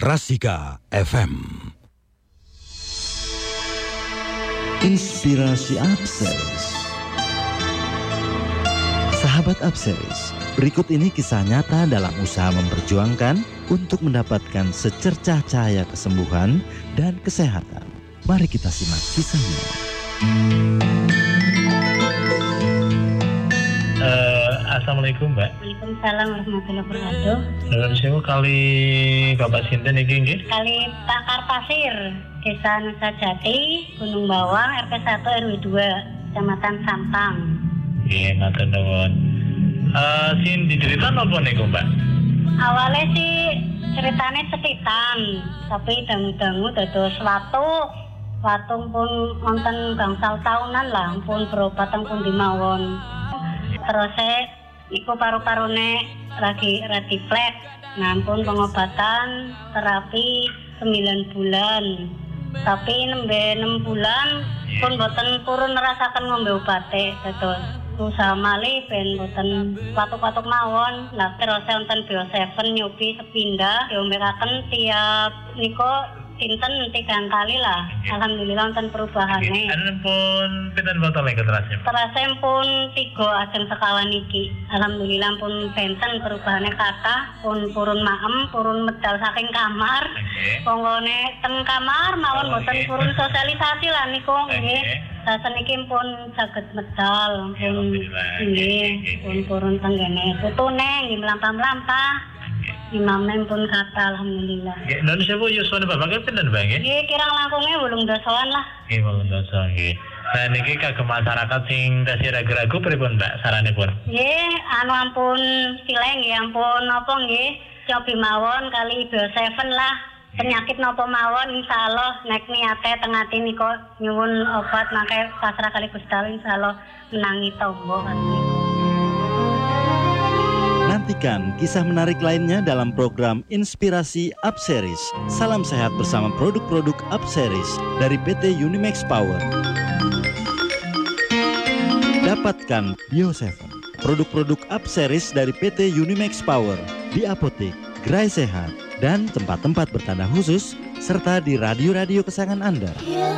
Rasika FM. Inspirasi Upseries. Sahabat Upseries, berikut ini kisah nyata dalam usaha memperjuangkan untuk mendapatkan secercah cahaya kesembuhan dan kesehatan. Mari kita simak kisahnya. Assalamualaikum, Mbak. Waalaikumsalam warahmatullahi wabarakatuh. Nuwun sewu kali Bapak sinten iki nggih? Kali Pak Karpasir, Desa Nusa Jati, Gunung Bawang, RT 1 RW 2, Kecamatan Sampang. Nggih, matur nuwun. Sin dicerita napa niku, Mbak? Awalnya sih ceritanya setitan, tapi dangu-dangu dados watu pun wonten gangsal tahunan lah, pun berobat teng pundi mawon. Terus iku paru-parune lagi flat. Nah, pun pengobatan terapi 9 bulan. Tapi nembe 6 bulan pun boten purun merasakan ngombe obate terus. Usaha malih ben boten patuk-patuk mawon. Lah terus wonten Bio7 nyobi sepindah diombekaken tiap niko sinten 3 kali lah. Alhamdulillah wonten perubahane. Anu pun pinten botol niku terasnya? Terasnya pun 3 ajeng sekawan iki. Alhamdulillah pun benten perubahane kathah, pun purun maem, purun medal saking kamar. Ponggone teng kamar mawon boten purun sosialisasi lah niku nggih. Saseniki pun saged medal, pun nggih, pun purun tenggene putune nggih mlampah-mlampah. Imamnya pun kata alhamdulillah. Nggih, nun sewu yuswane Bapak pinten, Mbak nggih? Nggih, kirang langkungnya 8 lah. Nggih, 8 nggih. Nah niki kagem masyarakat sing tasih ragu-ragu pripun, Mbak, saranipun? Nggih, ampun sileng nggih, ampun napa nggih, cobi mawon kali Bio7 lah. Penyakit napa mawon insyaallah nek niate teng ati nika nyuwun obat mangke pasrah kali Gusti Allah insyaallah menangi tombo kan niku. Nantikan kisah menarik lainnya dalam program Inspirasi Upseries. Salam sehat bersama produk-produk Upseries dari PT Unimax Power. Dapatkan Bio7, produk-produk Upseries dari PT Unimax Power di apotek, gerai sehat, dan tempat-tempat bertanda khusus serta di radio-radio kesayangan Anda.